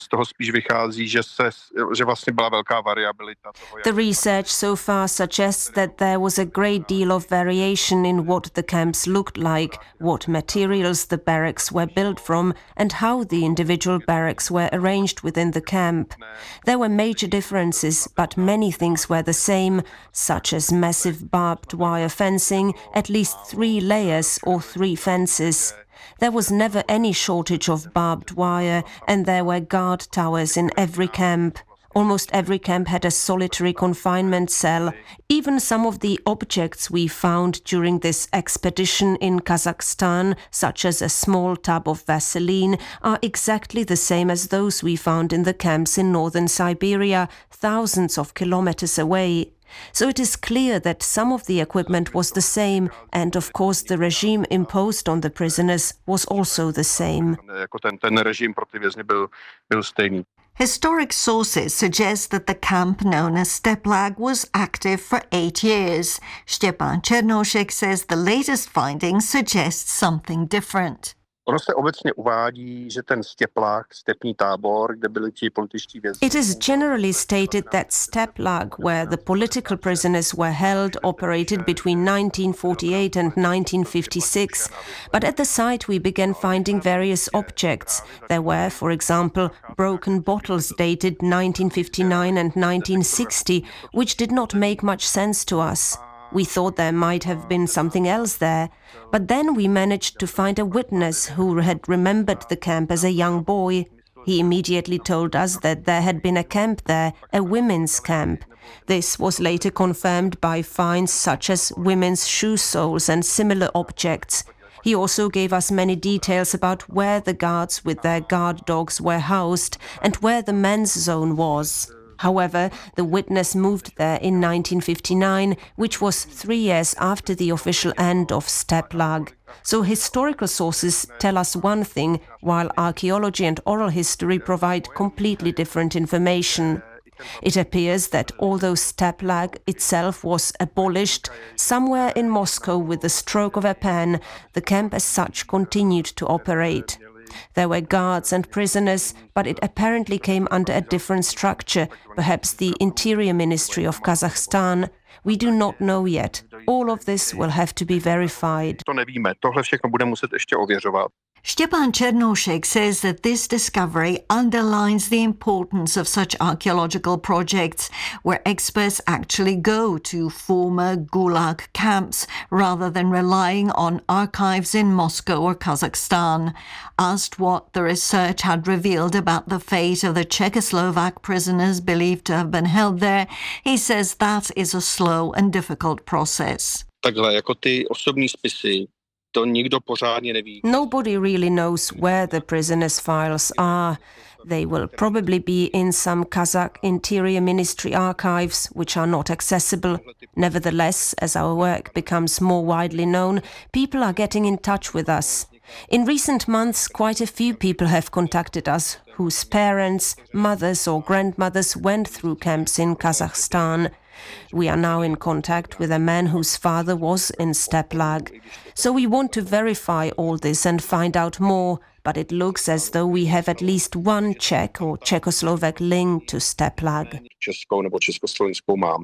Z toho spíš vychází, že vlastně byla velká variabilita toho. The research so far suggests that there was a great deal of variation in what the camps looked like, what materials the barracks were built from, and how the individual barracks were arranged within the camp. There were major differences, but many things were the same, such as massive barbed wire fencing, at least 3 layers or 3 fences. There was never any shortage of barbed wire, and there were guard towers in every camp. Almost every camp had a solitary confinement cell. Even some of the objects we found during this expedition in Kazakhstan, such as a small tub of Vaseline, are exactly the same as those we found in the camps in northern Siberia, thousands of kilometers away. So it is clear that some of the equipment was the same, and of course the regime imposed on the prisoners was also the same. Ten režim pro ty vězni byl stejný. Historic sources suggest that the camp known as Steplag was active for 8 years. Stepan Černošek says the latest findings suggest something different. Ono se obecně uvádí, že ten Steplag, stepní tábor, kde byli ti političtí vězni. It is generally stated that Steplag, where the political prisoners were held, operated between 1948 and 1956. But at the site we began finding various objects. There were, for example, broken bottles dated 1959 and 1960, which did not make much sense to us. We thought there might have been something else there. But then we managed to find a witness who had remembered the camp as a young boy. He immediately told us that there had been a camp there, a women's camp. This was later confirmed by finds such as women's shoe soles and similar objects. He also gave us many details about where the guards with their guard dogs were housed and where the men's zone was. However, the witness moved there in 1959, which was 3 years after the official end of Steplag. So historical sources tell us one thing, while archaeology and oral history provide completely different information. It appears that although Steplag itself was abolished, somewhere in Moscow with the stroke of a pen, the camp as such continued to operate. There were guards and prisoners, but it apparently came under a different structure, perhaps the Interior Ministry of Kazakhstan. We do not know yet. All of this will have to be verified. To nevíme, tohle všechno bude muset ještě ověřovat. Stepan Černošek says that this discovery underlines the importance of such archaeological projects where experts actually go to former Gulag camps rather than relying on archives in Moscow or Kazakhstan. Asked what the research had revealed about the fate of the Czechoslovak prisoners believed to have been held there, he says that is a slow and difficult process. Takhle, jako ty osobní spisy, to nikdo pořádně neví. Nobody really knows where the prisoners' files are. They will probably be in some Kazakh Interior Ministry archives, which are not accessible. Nevertheless, as our work becomes more widely known, people are getting in touch with us. In recent months, quite a few people have contacted us whose parents, mothers or grandmothers went through camps in Kazakhstan. We are now in contact with a man whose father was in Steplag. So we want to verify all this and find out more, but it looks as though we have at least one Czech or Czechoslovak link to Steplag. Českou nebo československou máme.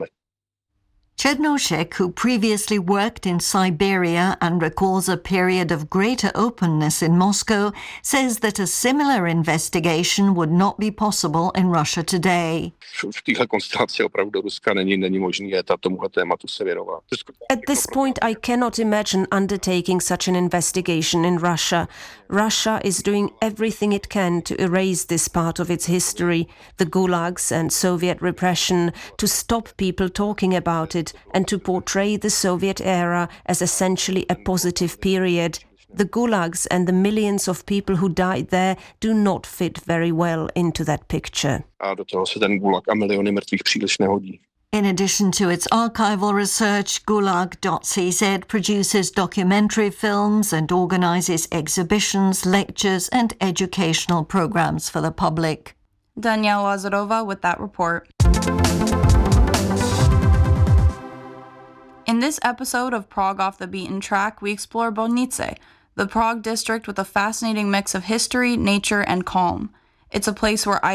Černošek, who previously worked in Siberia and recalls a period of greater openness in Moscow, says that a similar investigation would not be possible in Russia today. V téhle konstelaci opravdu Ruska není možný tomuhle tématu se věnovat. At this point, I cannot imagine undertaking such an investigation in Russia. Russia is doing everything it can to erase this part of its history, the gulags and Soviet repression, to stop people talking about it and to portray the Soviet era as essentially a positive period. The gulags and the millions of people who died there do not fit very well into that picture. A do toho se ten gulag a miliony mrtvých příliš nehodí. In addition to its archival research, Gulag.cz produces documentary films and organizes exhibitions, lectures and educational programs for the public. Danielle Lazarova with that report. In this episode of Prague Off the Beaten Track, we explore Bolnice, the Prague district with a fascinating mix of history, nature, and calm. It's a place where